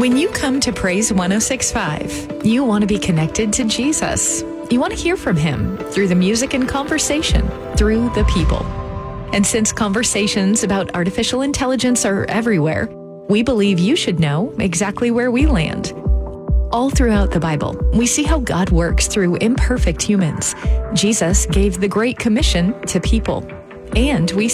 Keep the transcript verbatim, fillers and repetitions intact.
When you come to Praise one oh six point five, you want to be connected to Jesus. You want to hear from him through the music and conversation, through the people. And since conversations about artificial intelligence are everywhere, we believe you should know exactly where we land. All throughout the Bible, we see how God works through imperfect humans. Jesus gave the Great Commission to people. And we